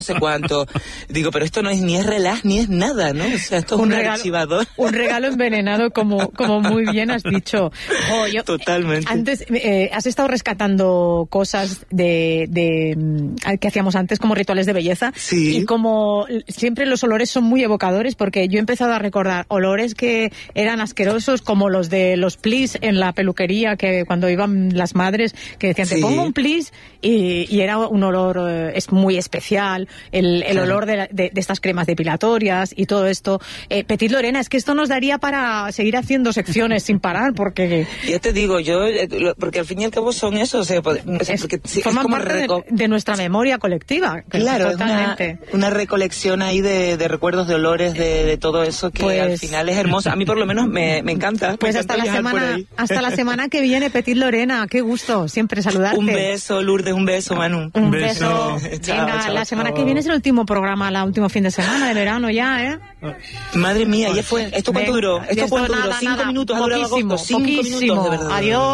sé cuánto. Digo, pero esto no es ni es relax ni es nada, ¿no? O sea, esto es un archivador. Un regalo envenenado, como muy bien has dicho. Totalmente. Antes, has estado rescatando cosas que hacíamos antes como rituales de belleza. Sí. Y como siempre los olores son muy evocadores, porque yo he empezado a recordar olores que eran asquerosos, como los de los plis en la peluquería, que cuando iban las madres, que decían, te pongo un plis, y era un olor es muy especial. El olor de estas cremas depilatorias y todo esto. Petit Lorena, es que esto nos daría para seguir haciendo secciones sin parar, porque... Ya te digo, porque al fin y al cabo son eso, o sea, porque forman parte de nuestra memoria colectiva. Claro, totalmente. Es una recolección ahí de recuerdos, de olores, de todo eso, que al final es hermoso. A mí por lo menos me encanta. Pues hasta la semana que viene, Petit Lorena, qué gusto siempre saludarte. Un beso, Lourdes, un beso, Manu. Un beso. Venga, la semana que viene es el último programa, el último fin de semana de verano ya, ¿eh? Madre mía, ya fue. ¿Esto cuánto duró? ¿Esto cuánto duró? 5 minutos, ha durado agosto. 5 minutos, de verdad. Adiós.